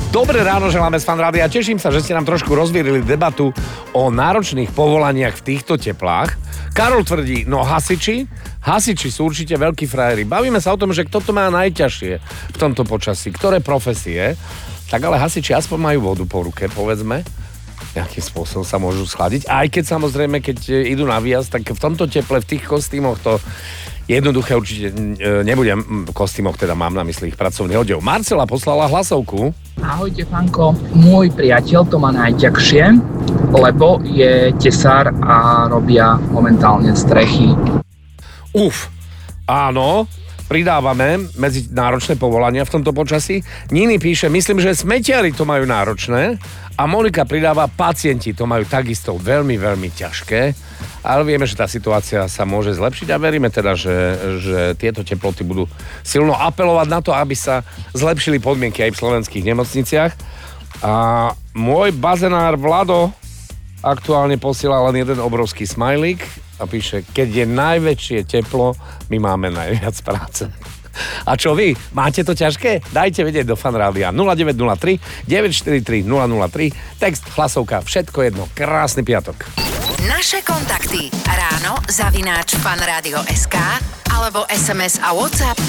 Dobré ráno želáme z Fan Rádia. Teším sa, že ste nám trošku rozvírili debatu o náročných povolaniach v týchto teplách. Karol tvrdí, no hasiči sú určite veľkí frajeri. Bavíme sa o tom, že kto to má najťažšie v tomto počasí, ktoré profesie. Tak ale hasiči aspoň majú vodu po ruke, povedzme. Nejakým spôsobom sa môžu schladiť. Aj keď samozrejme, keď idú na výjazd, tak v tomto teple, v tých kostýmoch to jednoduché určite nebude. Kostýmoch teda mám na mysli ich pracovný odev. Marcela poslala hlasovku. Ahojte, Fanko. Môj priateľ to má najťažšie, lebo je tesár a robia momentálne strechy. Áno, pridávame medzi náročné povolania v tomto počasí. Nini píše, myslím, že smetiari to majú náročné a Monika pridáva, pacienti to majú takisto veľmi, veľmi ťažké. Ale vieme, že tá situácia sa môže zlepšiť a veríme teda, že tieto teploty budú silno apelovať na to, aby sa zlepšili podmienky aj v slovenských nemocniciach. A môj bazenár Vlado aktuálne posiela len jeden obrovský smajlík a píše, keď je najväčšie teplo, my máme najviac práce. A čo vy? Máte to ťažké? Dajte vedieť do Fan Rádia 0903 943 003, text, hlasovka, všetko jedno. Krásny piatok. Naše kontakty ráno @fanradio.sk alebo SMS a WhatsApp